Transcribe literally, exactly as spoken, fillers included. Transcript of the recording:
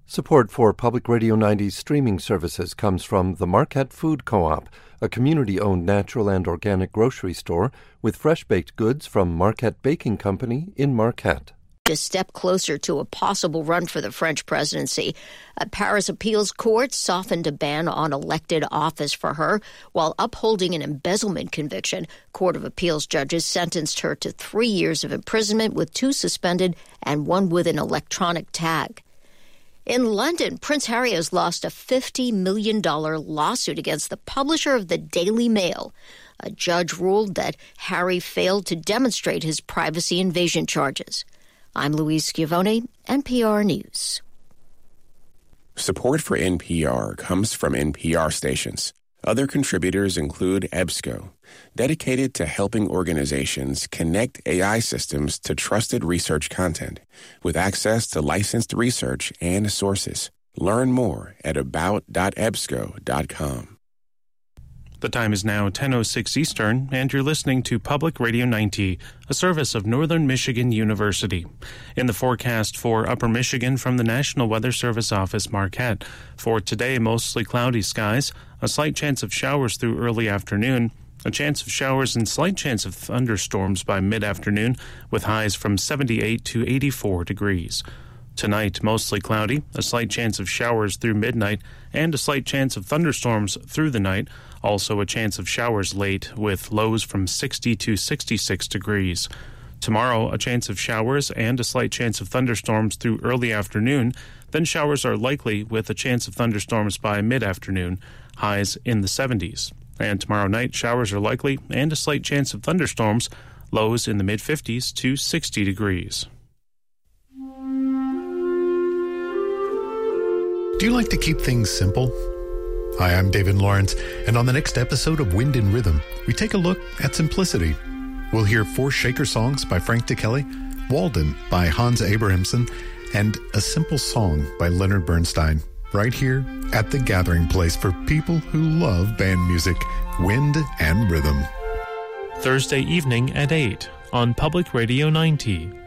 Support for Public Radio ninety's streaming services comes from the Marquette Food Co-op, a community-owned natural and organic grocery store with fresh-baked goods from Marquette Baking Company in Marquette. A step closer to a possible run for the French presidency. A Paris appeals court softened a ban on elected office for her while upholding an embezzlement conviction. Court of Appeals judges sentenced her to three years of imprisonment with two suspended and one with an electronic tag. In London, Prince Harry has lost a fifty million dollars lawsuit against the publisher of the Daily Mail. A judge ruled that Harry failed to demonstrate his privacy invasion charges. I'm Louise Schiavone, N P R News. Support for N P R comes from N P R stations. Other contributors include EBSCO, dedicated to helping organizations connect A I systems to trusted research content with access to licensed research and sources. Learn more at about dot ebsco dot com. The time is now ten oh six Eastern, and you're listening to Public Radio ninety, a service of Northern Michigan University. In the forecast for Upper Michigan from the National Weather Service Office, Marquette. For today, mostly cloudy skies, a slight chance of showers through early afternoon, a chance of showers and slight chance of thunderstorms by mid-afternoon, with highs from seventy-eight to eighty-four degrees. Tonight, mostly cloudy, a slight chance of showers through midnight, and a slight chance of thunderstorms through the night. Also a chance of showers late, with lows from sixty to sixty-six degrees. Tomorrow, a chance of showers and a slight chance of thunderstorms through early afternoon. Then showers are likely with a chance of thunderstorms by mid-afternoon, highs in the seventies. And tomorrow night, showers are likely and a slight chance of thunderstorms, lows in the mid-fifties to sixty degrees. Do you like to keep things simple? Hi, I'm David Lawrence, and on the next episode of Wind and Rhythm, we take a look at simplicity. We'll hear four Shaker songs by Frank DeKelly, Walden by Hans Abrahamson, and A Simple Song by Leonard Bernstein, right here at the gathering place for people who love band music, Wind and Rhythm. Thursday evening at eight on Public Radio ninety.